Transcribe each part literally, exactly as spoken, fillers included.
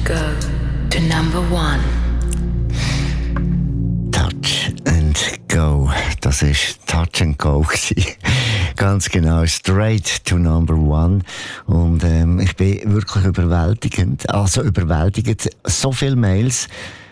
go to number one. Touch and Go. Das war Touch and Go. Ganz genau. Straight to number one. Und ähm, ich bin wirklich überwältigend. Also überwältigend. So viele Mails.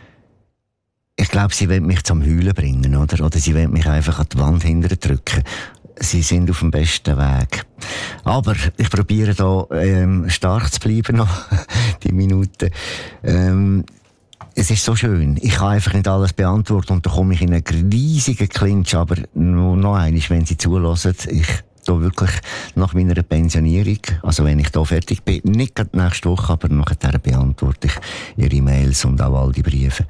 Ich glaube, sie wollen mich zum Heulen bringen, oder? Oder sie wollen mich einfach an die Wand hinterher drücken. Sie sind auf dem besten Weg. Aber ich probiere da ähm, stark zu bleiben noch, die Minuten. Ähm, es ist so schön. Ich kann einfach nicht alles beantworten und da komme ich in einen riesigen Clinch. Aber nur noch einmal, wenn Sie zulassen, ich da wirklich nach meiner Pensionierung, also wenn ich da fertig bin, nicht gerade nächste Woche, aber nachher beantworte ich Ihre Mails und auch all die Briefe.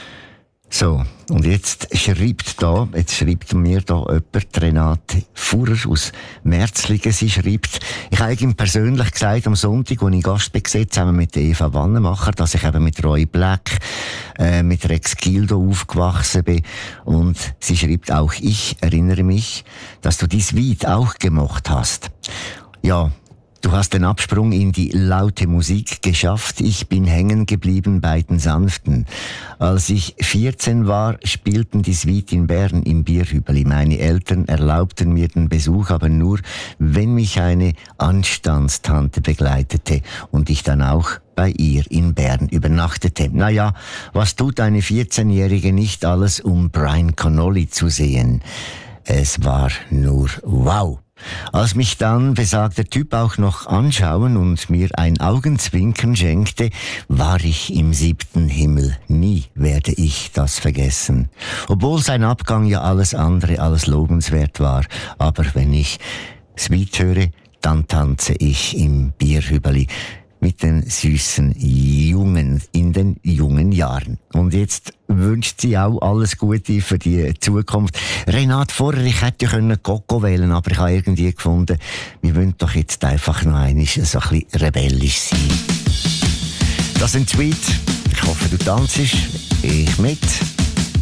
So, und jetzt schreibt da, jetzt schreibt mir da jemand, Renate Fuhrer aus Merzlingen, sie schreibt, ich habe ihm persönlich gesagt, am Sonntag, als ich Gast war, zusammen mit Eva Wannemacher, dass ich eben mit Roy Black, äh, mit Rex Gildo aufgewachsen bin. Und sie schreibt, auch ich erinnere mich, dass du dies Lied auch gemocht hast. Ja, du hast den Absprung in die laute Musik geschafft. Ich bin hängen geblieben bei den Sanften. Als ich vierzehn war, spielten die Suite in Bern im Bierhübeli. Meine Eltern erlaubten mir den Besuch, aber nur, wenn mich eine Anstandstante begleitete und ich dann auch bei ihr in Bern übernachtete. Naja, was tut eine vierzehnjährige nicht alles, um Brian Connolly zu sehen? Es war nur wow. Als mich dann besagter Typ auch noch anschauen und mir ein Augenzwinkern schenkte, war ich im siebten Himmel. Nie werde ich das vergessen. Obwohl sein Abgang ja alles andere als lobenswert war. Aber wenn ich Sweet höre, dann tanze ich im Bierhübeli mit den süßen Jungen in den jungen Jahren. Und jetzt wünscht sie auch alles Gute für die Zukunft. Renate, vorher, ich hätte ja können Coco wählen, aber ich habe irgendwie gefunden, wir wollen doch jetzt einfach noch einmal so ein bisschen rebellisch sein. Das sind Sweet. Ich hoffe, du tanzst. Ich mit.